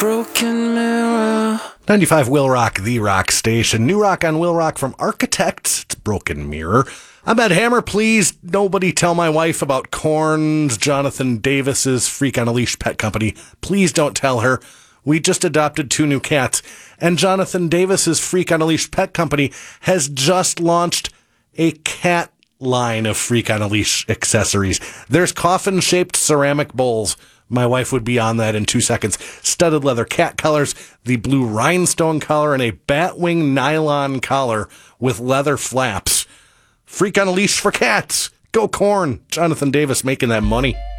Broken mirror. 95 Will Rock, the rock station. New rock on Will Rock from Architects. It's Broken Mirror. I'm Ed Hammer. Please, nobody tell my wife about Korn's Jonathan Davis's Freak on a Leash pet company. Please don't tell her. We just adopted 2 new cats, and Jonathan Davis's Freak on a Leash pet company has just launched a cat line of Freak on a Leash accessories. There's coffin-shaped ceramic bowls. My wife would be on that in 2 seconds. Studded leather cat collars, the blue rhinestone collar, and a batwing nylon collar with leather flaps. Freak on a Leash for cats. Go Korn. Jonathan Davis making that money.